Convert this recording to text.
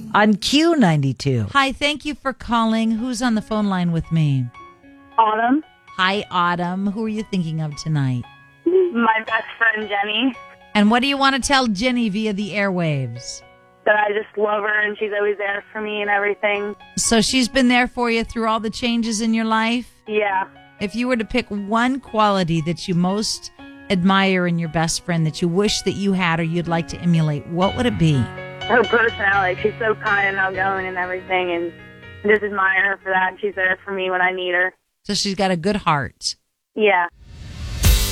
on Q92. Hi, thank you for calling. Who's on the phone line with me? Autumn. Hi, Autumn. Who are you thinking of tonight? My best friend, Jenny. And what do you want to tell Jenny via the airwaves? That I just love her and she's always there for me and everything. So she's been there for you through all the changes in your life? Yeah. If you were to pick one quality that you most admire in your best friend that you wish that you had or you'd like to emulate, what would it be? Her personality. She's so kind and outgoing and everything, and I just admire her for that. She's there for me when I need her. So she's got a good heart. Yeah.